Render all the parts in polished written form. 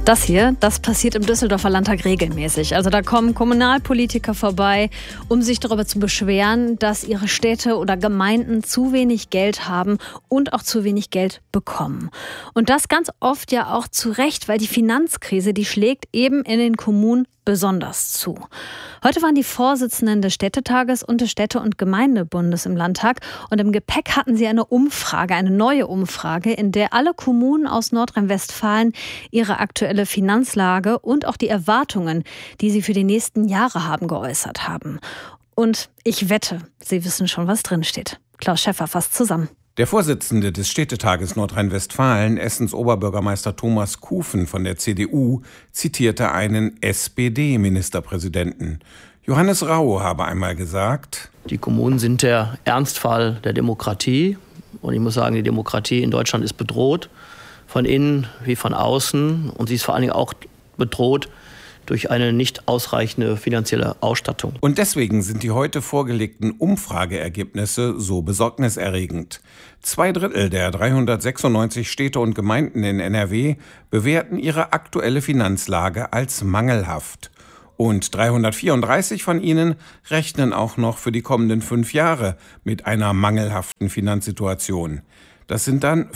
Das hier, das passiert im Düsseldorfer Landtag regelmäßig. Also da kommen Kommunalpolitiker vorbei, um sich darüber zu beschweren, dass ihre Städte oder Gemeinden zu wenig Geld haben und auch zu wenig Geld bekommen. Und das ganz oft ja auch zu Recht, weil die Finanzkrise, die schlägt eben in den Kommunen besonders zu. Heute waren die Vorsitzenden des Städtetages und des Städte- und Gemeindebundes im Landtag. Und im Gepäck hatten sie eine Umfrage, eine neue Umfrage, in der alle Kommunen aus Nordrhein-Westfalen ihre aktuelle Finanzlage und auch die Erwartungen, die sie für die nächsten Jahre haben, geäußert haben. Und ich wette, Sie wissen schon, was drinsteht. Klaus Schäffer fasst zusammen. Der Vorsitzende des Städtetages Nordrhein-Westfalen, Essens Oberbürgermeister Thomas Kufen von der CDU, zitierte einen SPD-Ministerpräsidenten. Johannes Rau habe einmal gesagt: Die Kommunen sind der Ernstfall der Demokratie. Und ich muss sagen, die Demokratie in Deutschland ist bedroht, von innen wie von außen. Und sie ist vor allen Dingen auch bedroht durch eine nicht ausreichende finanzielle Ausstattung. Und deswegen sind die heute vorgelegten Umfrageergebnisse so besorgniserregend. 2/3 der 396 Städte und Gemeinden in NRW bewerten ihre aktuelle Finanzlage als mangelhaft. Und 334 von ihnen rechnen auch noch für die kommenden 5 Jahre mit einer mangelhaften Finanzsituation. Das sind dann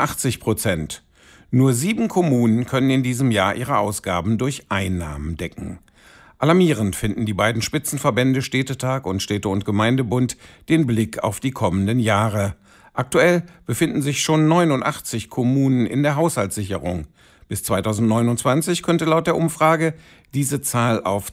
85%. Nur 7 Kommunen können in diesem Jahr ihre Ausgaben durch Einnahmen decken. Alarmierend finden die beiden Spitzenverbände Städtetag und Städte- und Gemeindebund den Blick auf die kommenden Jahre. Aktuell befinden sich schon 89 Kommunen in der Haushaltssicherung. Bis 2029 könnte laut der Umfrage diese Zahl auf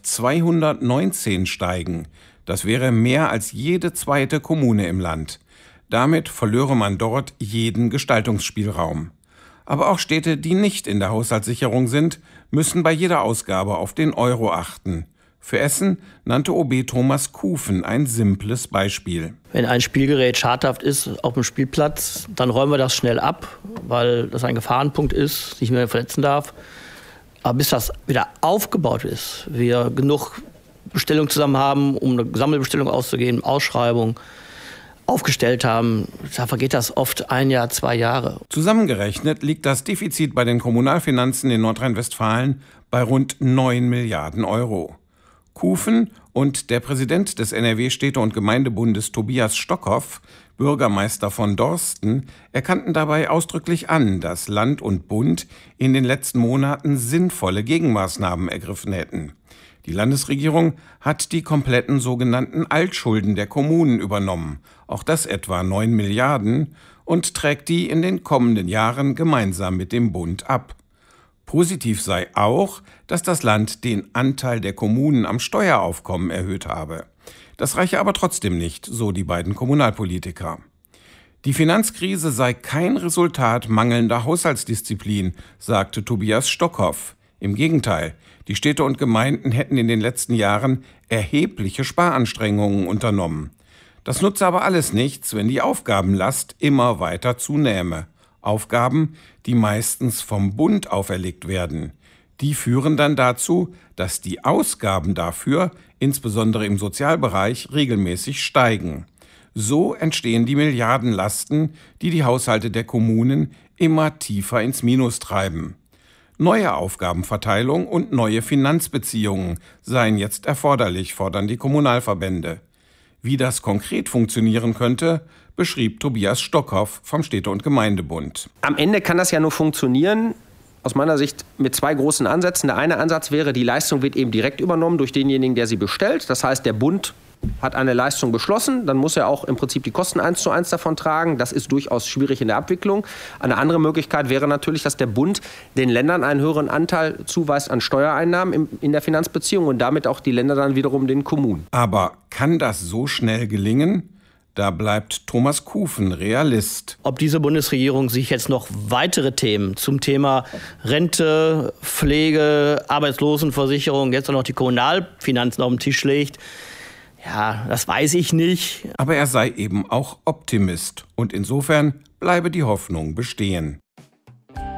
219 steigen. Das wäre mehr als jede zweite Kommune im Land. Damit verlöre man dort jeden Gestaltungsspielraum. Aber auch Städte, die nicht in der Haushaltssicherung sind, müssen bei jeder Ausgabe auf den Euro achten. Für Essen nannte OB Thomas Kufen ein simples Beispiel. Wenn ein Spielgerät schadhaft ist auf dem Spielplatz, dann räumen wir das schnell ab, weil das ein Gefahrenpunkt ist, sich nicht mehr verletzen darf. Aber bis das wieder aufgebaut ist, wir genug Bestellungen zusammen haben, um eine Sammelbestellung auszugehen, Ausschreibung aufgestellt haben, da vergeht das oft 1 Jahr, 2 Jahre. Zusammengerechnet liegt das Defizit bei den Kommunalfinanzen in Nordrhein-Westfalen bei rund 9 Milliarden Euro. Kufen und der Präsident des NRW-Städte- und Gemeindebundes Tobias Stockhoff, Bürgermeister von Dorsten, erkannten dabei ausdrücklich an, dass Land und Bund in den letzten Monaten sinnvolle Gegenmaßnahmen ergriffen hätten. Die Landesregierung hat die kompletten sogenannten Altschulden der Kommunen übernommen, auch das etwa 9 Milliarden, und trägt die in den kommenden Jahren gemeinsam mit dem Bund ab. Positiv sei auch, dass das Land den Anteil der Kommunen am Steueraufkommen erhöht habe. Das reiche aber trotzdem nicht, so die beiden Kommunalpolitiker. Die Finanzkrise sei kein Resultat mangelnder Haushaltsdisziplin, sagte Tobias Stockhoff. Im Gegenteil, die Städte und Gemeinden hätten in den letzten Jahren erhebliche Sparanstrengungen unternommen. Das nutze aber alles nichts, wenn die Aufgabenlast immer weiter zunähme. Aufgaben, die meistens vom Bund auferlegt werden. Die führen dann dazu, dass die Ausgaben dafür, insbesondere im Sozialbereich, regelmäßig steigen. So entstehen die Milliardenlasten, die die Haushalte der Kommunen immer tiefer ins Minus treiben. Neue Aufgabenverteilung und neue Finanzbeziehungen seien jetzt erforderlich, fordern die Kommunalverbände. Wie das konkret funktionieren könnte, beschrieb Tobias Stockhoff vom Städte- und Gemeindebund. Am Ende kann das ja nur funktionieren, aus meiner Sicht mit 2 großen Ansätzen. Der eine Ansatz wäre, die Leistung wird eben direkt übernommen durch denjenigen, der sie bestellt. Das heißt, der Bund hat eine Leistung beschlossen, dann muss er auch im Prinzip die Kosten 1:1 davon tragen. Das ist durchaus schwierig in der Abwicklung. Eine andere Möglichkeit wäre natürlich, dass der Bund den Ländern einen höheren Anteil zuweist an Steuereinnahmen in der Finanzbeziehung und damit auch die Länder dann wiederum den Kommunen. Aber kann das so schnell gelingen? Da bleibt Thomas Kufen Realist. Ob diese Bundesregierung sich jetzt noch weitere Themen zum Thema Rente, Pflege, Arbeitslosenversicherung, jetzt auch noch die Kommunalfinanzen auf den Tisch legt, ja, das weiß ich nicht. Aber er sei eben auch Optimist und insofern bleibe die Hoffnung bestehen.